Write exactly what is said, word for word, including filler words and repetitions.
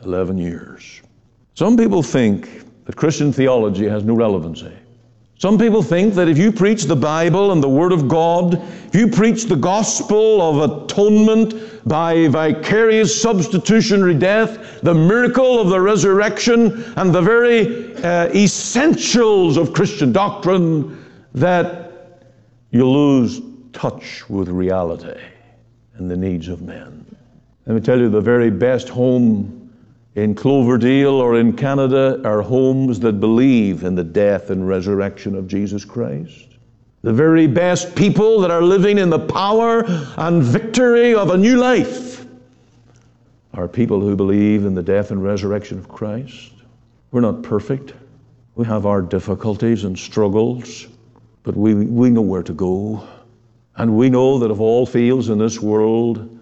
eleven years. Some people think that Christian theology has no relevancy. Some people think that if you preach the Bible and the Word of God, if you preach the gospel of atonement by vicarious substitutionary death, the miracle of the resurrection, and the very uh, essentials of Christian doctrine, that you lose touch with reality and the needs of men. Let me tell you, the very best home in Cloverdale or in Canada are homes that believe in the death and resurrection of Jesus Christ. The very best people that are living in the power and victory of a new life are people who believe in the death and resurrection of Christ. We're not perfect. We have our difficulties and struggles, but we, we know where to go. And we know that of all fields in this world,